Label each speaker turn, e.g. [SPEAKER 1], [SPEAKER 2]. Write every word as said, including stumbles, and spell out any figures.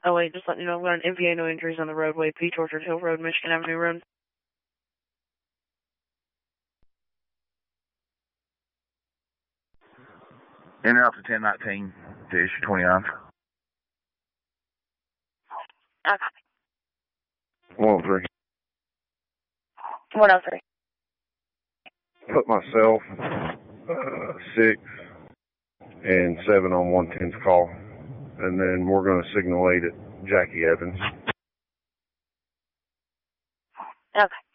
[SPEAKER 1] Oh wait, just let you know, I've got an M V A, no injuries on the roadway, P. Orchard Hill Road, Michigan Avenue Road.
[SPEAKER 2] Enter out to ten nineteen to issue twenty-nine.
[SPEAKER 1] Okay.
[SPEAKER 3] one oh three.
[SPEAKER 1] one oh three.
[SPEAKER 3] Put myself, uh, six, and seven on one ten's call. And then we're going to signal eight at Jackie Evans.
[SPEAKER 1] Okay.